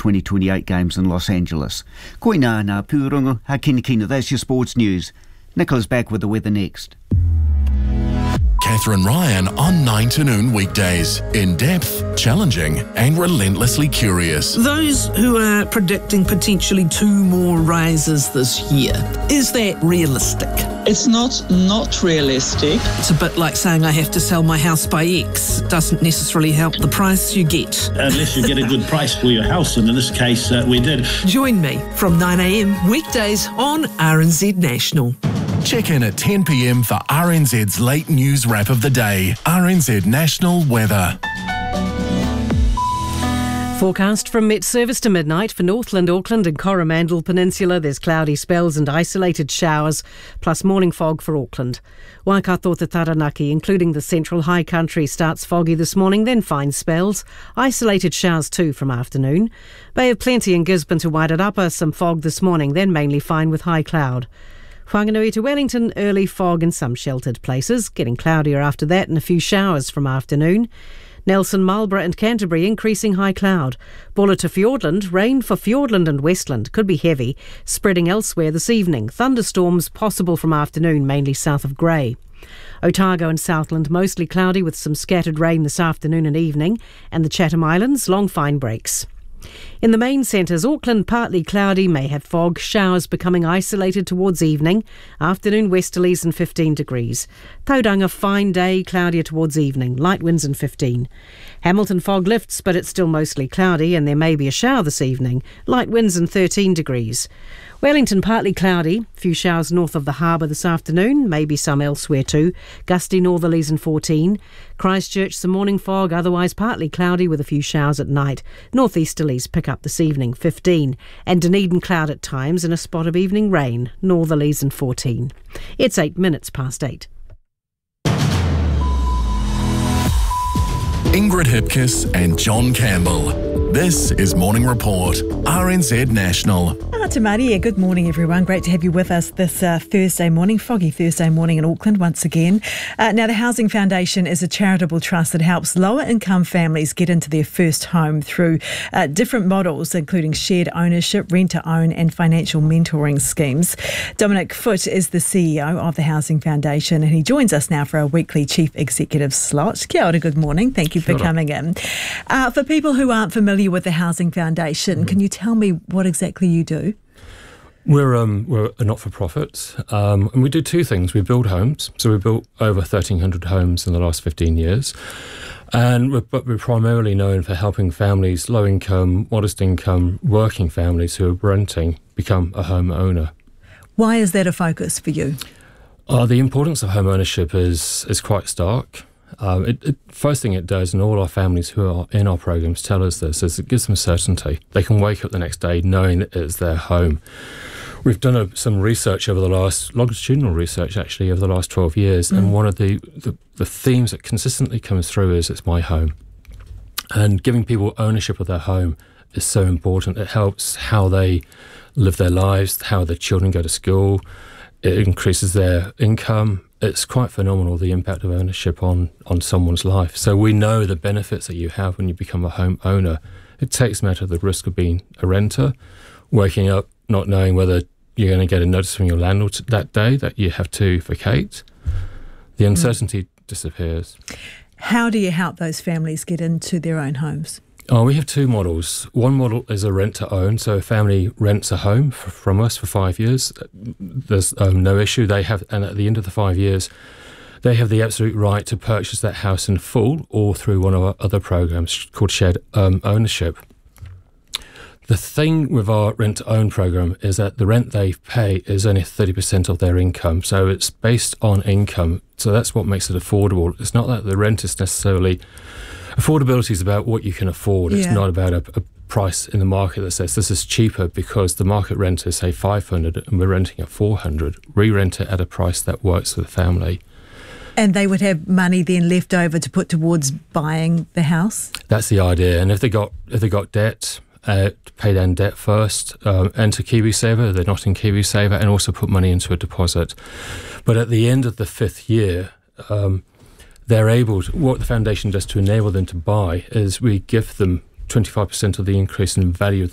2028 games in Los Angeles. Koina ngā pūrongo, ha kina, that's your sports news. Nicola's back with the weather next. Catherine Ryan on 9 to noon weekdays. In depth, challenging and relentlessly curious. Those who are predicting potentially 2 more rises this year, is that realistic? It's not realistic. It's a bit like saying I have to sell my house by X. Doesn't necessarily help the price you get. Unless you get a good price for your house, and in this case we did. Join me from 9 a.m. weekdays on RNZ National. Check in at 10 p.m. for RNZ's late news wrap of the day. RNZ National Weather. Forecast from Met Service to midnight for Northland, Auckland and Coromandel Peninsula. There's cloudy spells and isolated showers, plus morning fog for Auckland. Waikato to Taranaki, including the central high country, starts foggy this morning, then fine spells. Isolated showers too from afternoon. Bay of Plenty in Gisborne to Wairarapa, some fog this morning, then mainly fine with high cloud. Whanganui to Wellington, early fog in some sheltered places, getting cloudier after that and a few showers from afternoon. Nelson, Marlborough and Canterbury, increasing high cloud. Buller to Fiordland, rain for Fiordland and Westland, could be heavy, spreading elsewhere this evening. Thunderstorms possible from afternoon, mainly south of Grey. Otago and Southland, mostly cloudy with some scattered rain this afternoon and evening, and the Chatham Islands, long fine breaks. In the main centres, Auckland partly cloudy, may have fog, showers becoming isolated towards evening, afternoon westerlies and 15 degrees. Tauranga, fine day, cloudier towards evening, light winds and 15. Hamilton fog lifts, but it's still mostly cloudy and there may be a shower this evening, light winds and 13 degrees. Wellington partly cloudy, few showers north of the harbour this afternoon, maybe some elsewhere too, gusty northerlies and 14. Christchurch some morning fog, otherwise partly cloudy with a few showers at night. Northeasterlies pick up this evening, 15. And Dunedin cloud at times and a spot of evening rain, northerlies and 14. It's 8 minutes past 8. Ingrid Hipkiss and John Campbell. This is Morning Report, RNZ National. Te Maria, good morning everyone. Great to have you with us this Thursday morning, foggy Thursday morning in Auckland once again. Now the Housing Foundation is a charitable trust that helps lower income families get into their first home through different models including shared ownership, rent to own and financial mentoring schemes. Dominic Foote is the CEO of the Housing Foundation and he joins us now for our weekly Chief Executive slot. Kia ora, good morning. Thank you for coming in. For people who aren't familiar with the Housing Foundation, can you tell me what exactly you do? We're a not-for-profit, and we do 2 things. We build homes, so we built over 1,300 homes in the last 15 years, but we're primarily known for helping families, low-income, modest-income, working families who are renting become a home owner. Why is that a focus for you? The importance of home ownership is quite stark. First thing it does, and all our families who are in our programs tell us this, is it gives them certainty. They can wake up the next day knowing that it's their home. We've done some research longitudinal research actually, over the last 12 years, and one of the themes that consistently comes through is it's my home. And giving people ownership of their home is so important. It helps how they live their lives, how their children go to school. It increases their income. It's quite phenomenal, the impact of ownership on someone's life. So we know the benefits that you have when you become a home owner. It takes them out of the risk of being a renter, waking up not knowing whether you're going to get a notice from your landlord that day that you have to vacate. The uncertainty disappears. How do you help those families get into their own homes? We have 2 models. One model is a rent-to-own, so a family rents a home from us for 5 years. There's no issue. And at the end of the 5 years, they have the absolute right to purchase that house in full or through one of our other programs called shared ownership. The thing with our rent-to-own program is that the rent they pay is only 30% of their income, so it's based on income. So that's what makes it affordable. It's not that the rent is necessarily... Affordability is about what you can afford. It's not about a price in the market that says this is cheaper because the market rent is, say, 500 and we're renting at 400. We rent it at a price that works for the family. And they would have money then left over to put towards buying the house? That's the idea. And if they got debt, pay down debt first, enter KiwiSaver, they're not in KiwiSaver, and also put money into a deposit. But at the end of the 5th year, they're able to, what the foundation does to enable them to buy is we give them 25% of the increase in value of